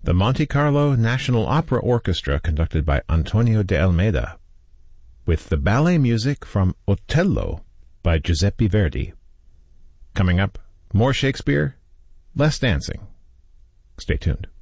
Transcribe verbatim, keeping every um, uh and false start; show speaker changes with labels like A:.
A: the Monte Carlo National Opera Orchestra, conducted by Antonio de Almeida, with the ballet music from Otello by Giuseppe Verdi. Coming up, more Shakespeare, less dancing. Stay tuned.